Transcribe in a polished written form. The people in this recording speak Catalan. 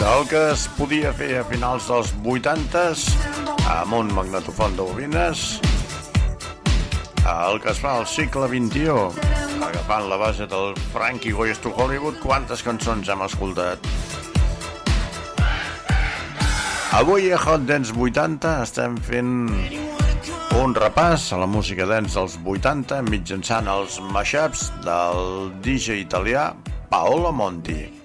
del que es podia fer a finals dels 80s amb un magnetofon de bobines, el que es fa al segle XXI, agafant la base del Frankie Goes to Hollywood. Quantes cançons hem escoltat? Avui a Hot Dance 80 estem fent un repàs a la música dance dels 80 mitjançant els mashups del DJ italià Paolo Monti.